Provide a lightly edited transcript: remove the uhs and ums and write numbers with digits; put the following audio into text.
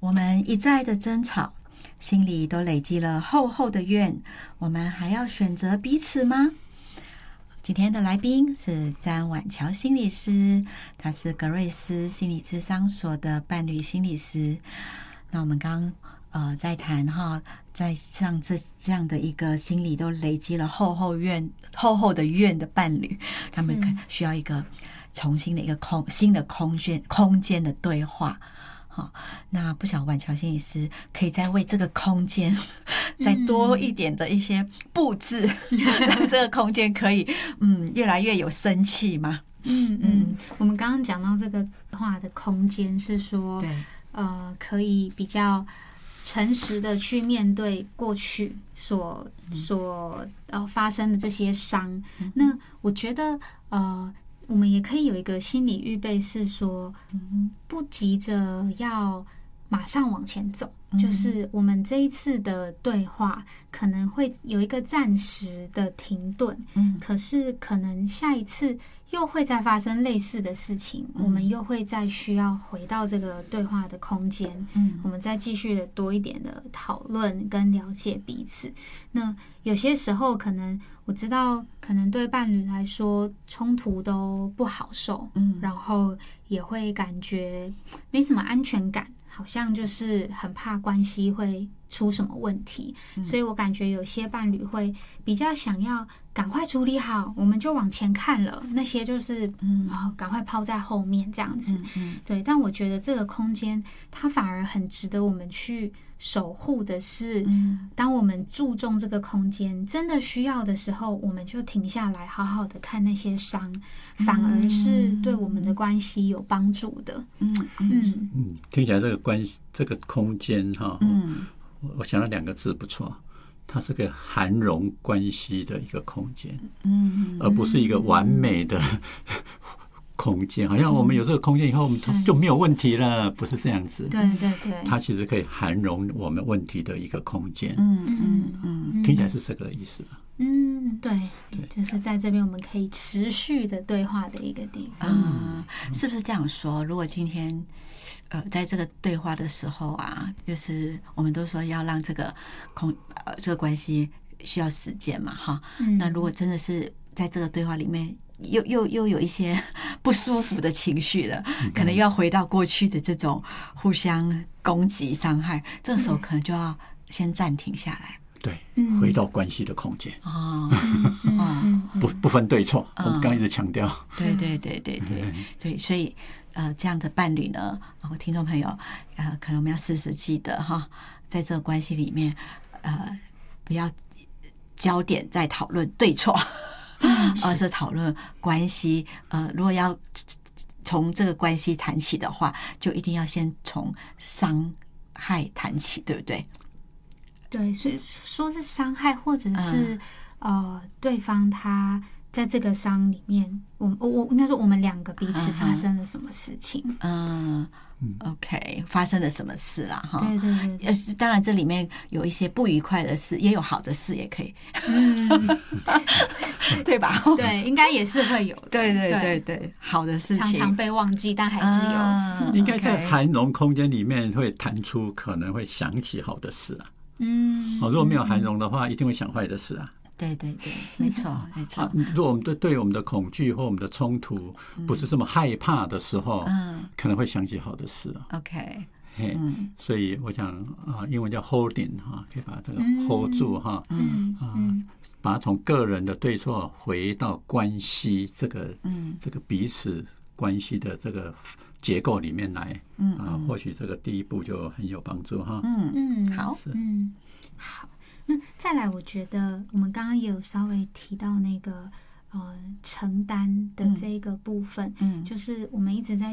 我们一再的争吵，心里都累积了厚厚的怨，我们还要选择彼此吗？今天的来宾是詹婉乔心理师，他是格瑞斯心理咨商所的伴侣心理师。那我们刚在谈哈，在像这样的一个心里都累积了厚厚的怨的伴侣，他们需要一个重新的一个新的空间的对话。好，那不晓得婉乔心理师可以再为这个空间再多一点的一些布置，让这个空间可以越来越有生气吗？ 我们刚刚讲到这个话的空间是说，可以比较诚实的去面对过去所发生的这些伤。那我觉得我们也可以有一个心理预备，是说不急着要马上往前走，就是我们这一次的对话可能会有一个暂时的停顿，可是可能下一次又会再发生类似的事情，我们又会再需要回到这个对话的空间，我们再继续的多一点的讨论跟了解彼此。那有些时候可能我知道，可能对伴侣来说冲突都不好受，然后也会感觉没什么安全感，好像就是很怕关系会出什么问题，所以我感觉有些伴侣会比较想要赶快处理好，我们就往前看了，那些就是赶快抛在后面这样子。对，但我觉得这个空间它反而很值得我们去守护的是，当我们注重这个空间，真的需要的时候，我们就停下来好好的看那些伤，反而是对我们的关系有帮助的。 听起来这个空间哈，我想到两个字不错，它是个涵容关系的一个空间，而不是一个完美的空间，好像我们有这个空间以后，我们就没有问题了，不是这样子。 对， 它其实可以涵容我们问题的一个空间。听起来是这个意思。 对，就是在这边我们可以持续的对话的一个地方。 是不是这样说？如果今天在这个对话的时候啊，就是我们都说要让这个这个关系需要时间嘛，哈。那如果真的是在这个对话里面又有一些不舒服的情绪了，可能要回到过去的这种互相攻击伤害，这个时候可能就要先暂停下来。 对，回到关系的空间。不分对错，我们刚一直强调。 对，所以这样的伴侣呢，听众朋友，可能我们要时时记得哈，在这个关系里面，不要焦点在讨论对错，而是讨论关系。如果要从这个关系谈起的话，就一定要先从伤害谈起，对不对？ 对，所以说是伤害，或者是对方他在这个伤里面，我应该说我们两个彼此发生了什么事情。 OK， 发生了什么事啦？哈， 对， 当然这里面有一些不愉快的事，也有好的事，也可以，对吧？ 对，应该也是会有的。 对，好的事情常常被忘记，但还是有。 应该在涵容空间里面会弹出，可能会想起好的事啊。如果没有涵容的话，一定会想坏的事啊。 对，没错。 如果我们对我们的恐惧或我们的冲突不是这么害怕的时候，可能会想起好的事啊。 OK， 所以我想英文叫 holding 哈，可以把这个 hold 住哈，把它从个人的对错回到关系这个彼此关系的这个结构里面来，或许这个第一步就很有帮助哈。 好， 好。那再来，我觉得我们刚刚也有稍微提到那个承担的这个部分，就是我们一直在